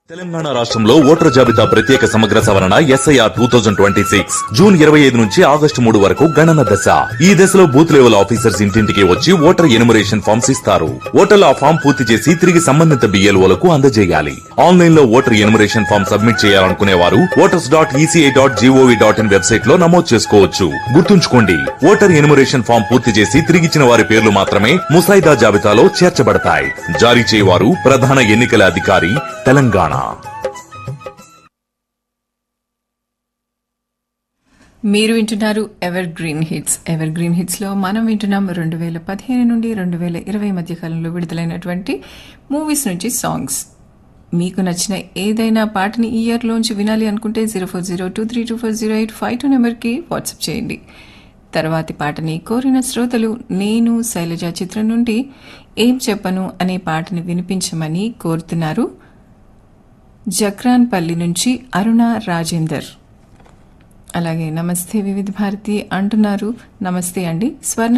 తెలంగాణ రాష్ట్రంలో ఓటర్ జాబితా ప్రత్యేక సమగ్ర సవరణ ఎస్ఐఆర్ 2026 జూన్ 25 నుంచి ఆగస్టు 3 వరకు గణన దశ. ఈ దశలో బూత్ లెవెల్ ఆఫీసర్స్ ఇంటింటికి వచ్చి ఓటర్ ఎన్యుమరేషన్ ఫామ్స్ ఇస్తారు. ఓటర్లు ఆ ఫామ్ పూర్తి చేసి తిరిగి సంబంధిత బిఎల్ఓలకు అందజేయాలి. ఆన్లైన్ లో ఓటర్ ఎన్యుమరేషన్ ఫామ్ సబ్మిట్ చేయాలనుకునే వారు voters.eci.gov.in వెబ్సైట్ లో నమోదు చేసుకోవచ్చు. గుర్తుంచుకోండి, ఓటర్ ఎన్యుమరేషన్ ఫామ్ పూర్తి చేసి తిరిగిచ్చిన వారి పేర్లు మాత్రమే ముసాయిదా జాబితాలో చేర్చబడతాయి. జారీ చేయవారు ప్రధాన ఎన్నికల అధికారి తెలంగాణ. మీరు వింటున్నారు ఎవర్ గ్రీన్ హిట్స్ లో మనం వింటున్నాం 2015 నుండి 2020 మధ్య కాలంలో విడుదలైనటువంటి మూవీస్ నుంచి సాంగ్స్. మీకు నచ్చిన ఏదైనా పాటని ఈ ఇయర్ లోంచి వినాలి అనుకుంటే 0402324085 నెంబర్కి వాట్సాప్ చేయండి. తర్వాతి పాటని కోరిన శ్రోతలు నేను శైలజ చిత్రం నుండి ఏం చెప్పను అనే పాటని వినిపించమని కోరుతున్నారు. జక్రాన్పల్లి నుంచి అరుణ రాజేందర్. అలాగే నమస్తే వివిధ భారతి అంటున్నారు. నమస్తే అండి. స్వర్ణ